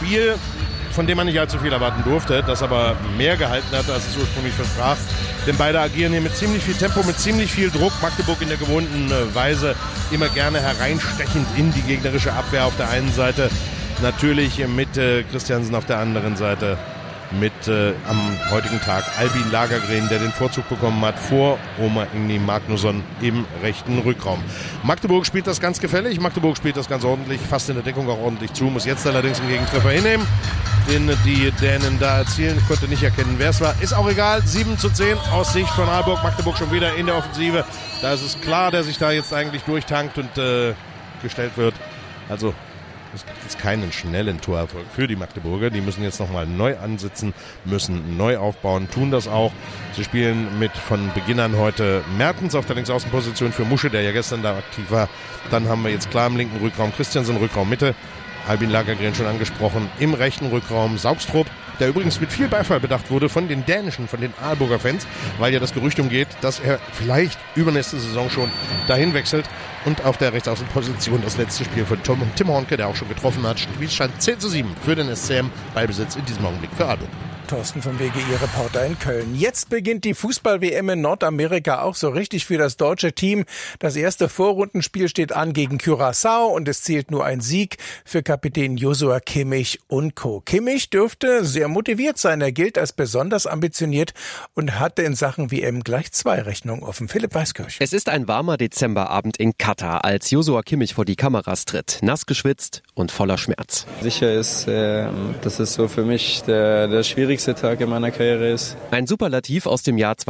Spiel, von dem man nicht allzu viel erwarten durfte, das aber mehr gehalten hat, als es ursprünglich versprach. Denn beide agieren hier mit ziemlich viel Tempo, mit ziemlich viel Druck. Magdeburg in der gewohnten Weise immer gerne hereinstechend in die gegnerische Abwehr auf der einen Seite. Natürlich mit Christiansen auf der anderen Seite. Mit am heutigen Tag Albin Lagergren, der den Vorzug bekommen hat vor Omar Ingni Magnusson im rechten Rückraum. Magdeburg spielt das ganz gefällig, Magdeburg spielt das ganz ordentlich, fasst in der Deckung auch ordentlich zu, muss jetzt allerdings einen Gegentreffer hinnehmen, den die Dänen da erzielen. Ich konnte nicht erkennen, wer es war. Ist auch egal, 7:10 aus Sicht von Aalborg. Magdeburg schon wieder in der Offensive. Da ist es klar, der sich da jetzt eigentlich durchtankt und gestellt wird. Also es gibt jetzt keinen schnellen Torerfolg für die Magdeburger. Die müssen jetzt nochmal neu ansitzen, müssen neu aufbauen, tun das auch. Sie spielen mit von Beginn an heute Mertens auf der Linksaußenposition für Musche, der ja gestern da aktiv war. Dann haben wir jetzt klar im linken Rückraum Christiansen, Rückraum Mitte. Albin Lagergren schon angesprochen. Im rechten Rückraum Saugstrup, der übrigens mit viel Beifall bedacht wurde von den dänischen, von den Aalborger Fans, weil ja das Gerücht umgeht, dass er vielleicht übernächste Saison schon dahin wechselt. Und auf der Rechtsaußenposition das letzte Spiel von Tim Hornke, der auch schon getroffen hat. Spielstand 10:7 für den SCM. Ballbesitz in diesem Augenblick für Aalborg. Thorsten vom WGI-Reporter in Köln. Jetzt beginnt die Fußball-WM in Nordamerika auch so richtig für das deutsche Team. Das erste Vorrundenspiel steht an gegen Curaçao und es zählt nur ein Sieg für Kapitän Joshua Kimmich und Co. Kimmich dürfte sehr motiviert sein. Er gilt als besonders ambitioniert und hatte in Sachen WM gleich 2 Rechnungen offen. Philipp Weiskirch. Es ist ein warmer Dezemberabend in Katar, als Joshua Kimmich vor die Kameras tritt. Nass geschwitzt und voller Schmerz. Sicher ist, dass es so für mich der schwierigste Tag in meiner Karriere ist. Ein Superlativ aus dem Jahr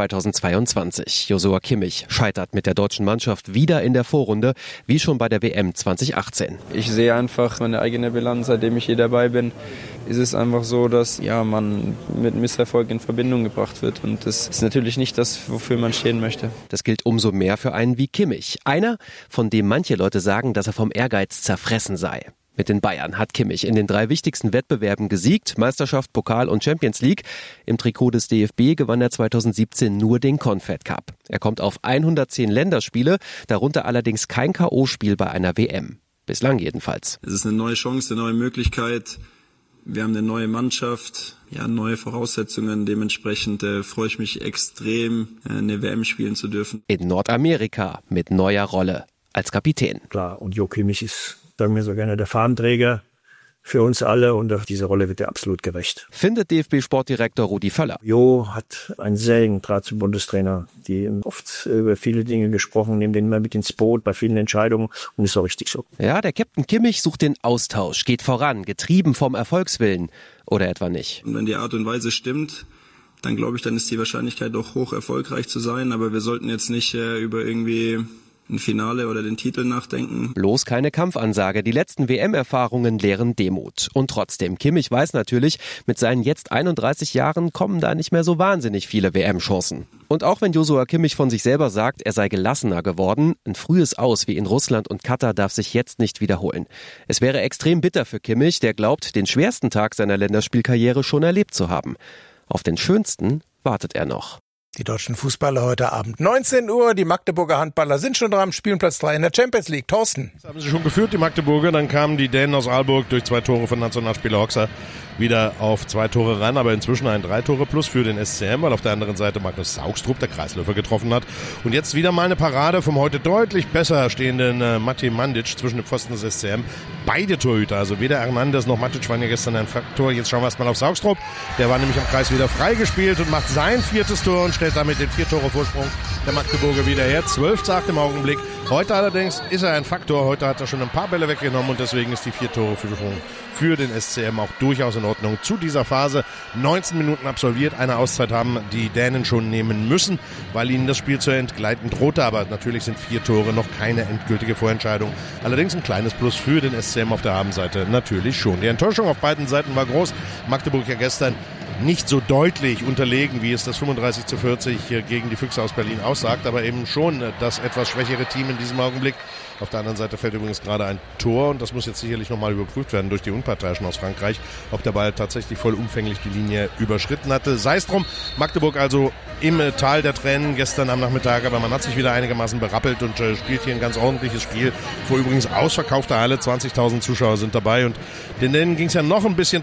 2022. Joshua Kimmich scheitert mit der deutschen Mannschaft wieder in der Vorrunde, wie schon bei der WM 2018. Ich sehe einfach meine eigene Bilanz, seitdem ich hier dabei bin. Ist es einfach so, dass man mit Misserfolg in Verbindung gebracht wird. Und das ist natürlich nicht das, wofür man stehen möchte. Das gilt umso mehr für einen wie Kimmich. Einer, von dem manche Leute sagen, dass er vom Ehrgeiz zerfressen sei. Mit den Bayern hat Kimmich in den 3 wichtigsten Wettbewerben gesiegt, Meisterschaft, Pokal und Champions League. Im Trikot des DFB gewann er 2017 nur den Confed Cup. Er kommt auf 110 Länderspiele, darunter allerdings kein K.O.-Spiel bei einer WM. Bislang jedenfalls. Es ist eine neue Chance, eine neue Möglichkeit. Wir haben eine neue Mannschaft, neue Voraussetzungen. Dementsprechend freue ich mich extrem, eine WM spielen zu dürfen. In Nordamerika mit neuer Rolle als Kapitän. Klar, und Jo Kimmich ist, sagen wir so gerne, der Fahnenträger für uns alle und auf diese Rolle wird er absolut gerecht. Findet DFB-Sportdirektor Rudi Völler. Jo hat einen sehr engen Draht zum Bundestrainer, die oft über viele Dinge gesprochen, nehmen den immer mit ins Boot bei vielen Entscheidungen und ist auch richtig so. Ja, der Captain Kimmich sucht den Austausch, geht voran, getrieben vom Erfolgswillen oder etwa nicht. Und wenn die Art und Weise stimmt, dann glaube ich, dann ist die Wahrscheinlichkeit auch hoch, erfolgreich zu sein. Aber wir sollten jetzt nicht über irgendwie ein Finale oder den Titel nachdenken. Bloß keine Kampfansage. Die letzten WM-Erfahrungen lehren Demut. Und trotzdem, Kimmich weiß natürlich, mit seinen jetzt 31 Jahren kommen da nicht mehr so wahnsinnig viele WM-Chancen. Und auch wenn Joshua Kimmich von sich selber sagt, er sei gelassener geworden, ein frühes Aus wie in Russland und Katar darf sich jetzt nicht wiederholen. Es wäre extrem bitter für Kimmich, der glaubt, den schwersten Tag seiner Länderspielkarriere schon erlebt zu haben. Auf den schönsten wartet er noch. Die deutschen Fußballer heute Abend 19 Uhr. Die Magdeburger Handballer sind schon dran, spielen Platz 3 in der Champions League. Thorsten. Das haben sie schon geführt, die Magdeburger. Dann kamen die Dänen aus Aalborg durch 2 Tore von Nationalspieler Hoxha wieder auf 2 Tore ran, aber inzwischen ein 3-Tore-Plus für den SCM, weil auf der anderen Seite Magnus Saugstrup, der Kreisläufer, getroffen hat. Und jetzt wieder mal eine Parade vom heute deutlich besser stehenden Mate Mandic zwischen den Pfosten des SCM. Beide Torhüter, also weder Hernandez noch Matic waren ja gestern ein Faktor. Jetzt schauen wir erstmal auf Saugstrup. Der war nämlich am Kreis wieder freigespielt und macht sein 4. Tor und stellt damit den 4-Tore-Vorsprung der Magdeburger wieder her. 12:8 im Augenblick. Heute allerdings ist er ein Faktor. Heute hat er schon ein paar Bälle weggenommen und deswegen ist die 4-Tore-Führung für den SCM auch durchaus in Ordnung. Zu dieser Phase 19 Minuten absolviert. Eine Auszeit haben die Dänen schon nehmen müssen, weil ihnen das Spiel zu entgleiten drohte. Aber natürlich sind 4 Tore noch keine endgültige Vorentscheidung. Allerdings ein kleines Plus für den SCM auf der Habenseite natürlich schon. Die Enttäuschung auf beiden Seiten war groß. Magdeburg ja gestern nicht so deutlich unterlegen, wie es das 35:40 gegen die Füchse aus Berlin aussagt, aber eben schon das etwas schwächere Team in diesem Augenblick. Auf der anderen Seite fällt übrigens gerade ein Tor und das muss jetzt sicherlich nochmal überprüft werden durch die Unparteiischen aus Frankreich, ob der Ball tatsächlich vollumfänglich die Linie überschritten hatte. Sei es drum, Magdeburg also im Tal der Tränen gestern am Nachmittag, aber man hat sich wieder einigermaßen berappelt und spielt hier ein ganz ordentliches Spiel. Vor übrigens ausverkaufter Halle, 20.000 Zuschauer sind dabei und den Dänen ging es ja noch ein bisschen